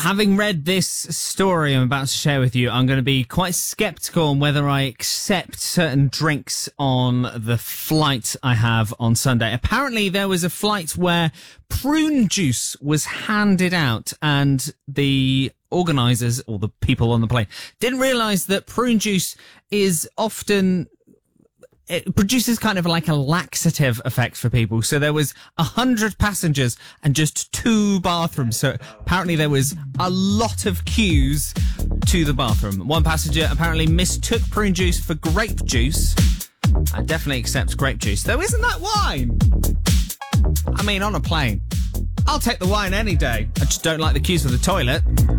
Having read this story I'm about to share with you, I'm going to be quite sceptical on whether I accept certain drinks on the flight I have on Sunday. Apparently, there was a flight where prune juice was handed out, and the organisers, or the people on the plane, didn't realise that prune juice is often... It produces kind of like a laxative effect for people. So there was 100 passengers and just 2 bathrooms. So apparently there was a lot of queues to the bathroom. One passenger apparently mistook prune juice for grape juice. I definitely accept grape juice. Though, isn't that wine? I mean, on a plane, I'll take the wine any day. I just don't like the queues for the toilet.